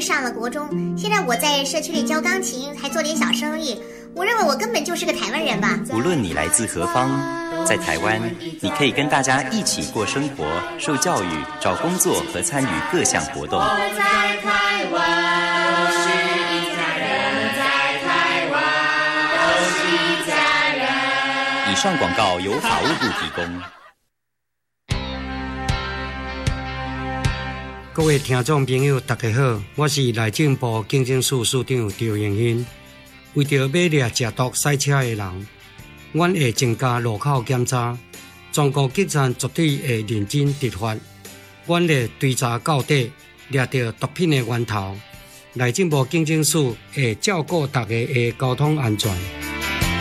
上了国中，现在我在社区里教钢琴，还做点小生意。我认为我根本就是个台湾人吧。 无论你来自何方，在台湾，你可以跟大家一起过生活、受教育、找工作和参与各项活动。 我们在台湾都是一家人，在台湾都是一家人。 以上广告由法务部提供。 各位听众朋友，大家好，我是内政部警政署署长赵永兴。为着免掠食毒赛车的人，阮会增加路口检查，全国警察绝对会认真执法。阮会追查到底，掠到毒品的源头。内政部警政署会照顾大家的交通安全。